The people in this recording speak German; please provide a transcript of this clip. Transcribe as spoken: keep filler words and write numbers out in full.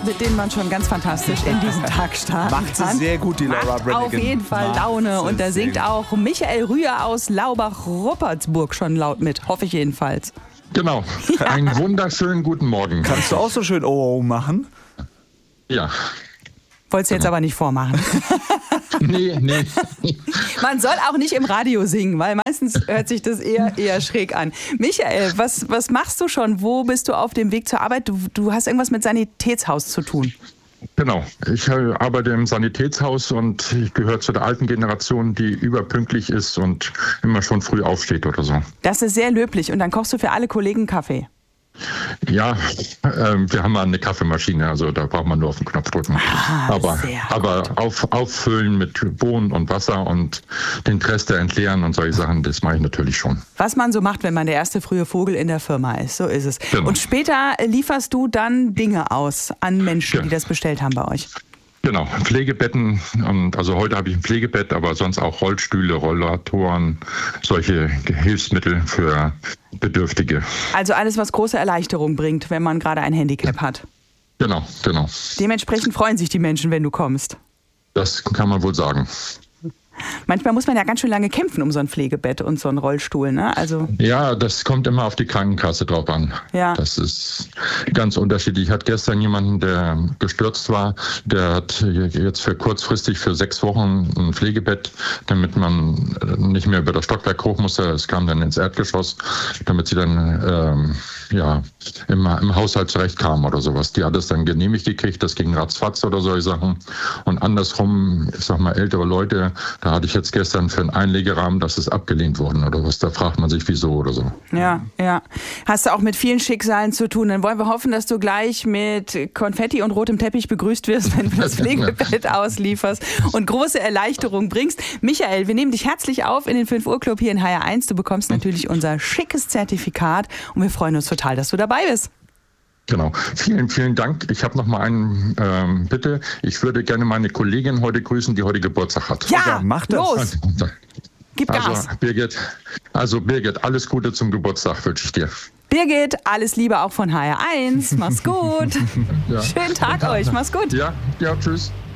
mit denen man schon ganz fantastisch in diesen Tag starten Macht sie kann. sehr gut, die Laura Macht Branigan. auf jeden Fall Macht Laune. sie Und da sehr singt gut. auch Michael Rühr aus Laubach-Ruppertsburg schon laut mit. Hoffe ich jedenfalls. Genau. Einen wunderschönen guten Morgen. Kannst du auch so schön Oh, oh machen? Ja. Wolltest du jetzt aber nicht vormachen. Nee, nee. Man soll auch nicht im Radio singen, weil meistens hört sich das eher, eher schräg an. Michael, was, was machst du schon? Wo bist du auf dem Weg zur Arbeit? Du, du hast irgendwas mit Sanitätshaus zu tun. Genau. Ich äh, arbeite im Sanitätshaus und ich gehöre zu der alten Generation, die überpünktlich ist und immer schon früh aufsteht oder so. Das ist sehr löblich. Und dann kochst du für alle Kollegen Kaffee. Ja, äh, wir haben mal eine Kaffeemaschine, also da braucht man nur auf den Knopf drücken. Ah, aber sehr aber auf, auffüllen mit Bohnen und Wasser und den Trester entleeren und solche Sachen, das mache ich natürlich schon. Was man so macht, wenn man der erste frühe Vogel in der Firma ist, so ist es. Genau. Und später lieferst du dann Dinge aus an Menschen, Ja. die das bestellt haben bei euch. Genau, Pflegebetten, und also heute habe ich ein Pflegebett, aber sonst auch Rollstühle, Rollatoren, solche Hilfsmittel für Bedürftige. Also alles, was große Erleichterung bringt, wenn man gerade ein Handicap hat. Genau, genau. Dementsprechend freuen sich die Menschen, wenn du kommst. Das kann man wohl sagen. Manchmal muss man ja ganz schön lange kämpfen um so ein Pflegebett und so einen Rollstuhl, ne? Also Ja, das kommt immer auf die Krankenkasse drauf an. Ja. Das ist ganz unterschiedlich. Ich hatte gestern jemanden, der gestürzt war, der hat jetzt für kurzfristig für sechs Wochen ein Pflegebett, damit man nicht mehr über das Stockwerk hoch musste. Es kam dann ins Erdgeschoss, damit sie dann ähm, ja, im, im Haushalt zurechtkam oder sowas. Die hat es dann genehmigt gekriegt, das ging ratzfatz oder solche Sachen. Und andersrum, ich sag mal, ältere Leute, da hatte ich jetzt gestern für einen Einlegerahmen, das ist abgelehnt worden oder was. Da fragt man sich, wieso oder so. ja, ja. Hast du auch mit vielen Schicksalen zu tun. Dann wollen wir hoffen, dass du gleich mit Konfetti und rotem Teppich begrüßt wirst, wenn du das Pflegebett auslieferst und große Erleichterung bringst. Michael, wir nehmen dich herzlich auf in den fünf Uhr Club hier in H R eins. Du bekommst natürlich unser schickes Zertifikat und wir freuen uns total, dass du dabei bist. Genau. Vielen, vielen Dank. Ich habe noch mal einen ähm, Bitte. Ich würde gerne meine Kollegin heute grüßen, die heute Geburtstag hat. Ja, Ja, mach das. los, gib Gas. Also Birgit, also Birgit, alles Gute zum Geburtstag wünsche ich dir. Birgit, alles Liebe auch von H R eins. Mach's gut. Ja. Schönen Tag euch. Mach's gut. Ja, ja, tschüss.